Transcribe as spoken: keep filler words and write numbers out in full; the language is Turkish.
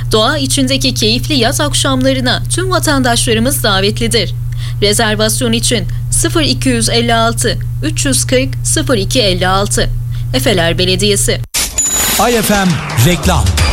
Doğa içindeki keyifli yaz akşamlarına tüm vatandaşlarımız davetlidir. Rezervasyon için sıfır iki yüz elli altı üç yüz kırk sıfır iki elli altı. Efeler Belediyesi. Ay F M reklam.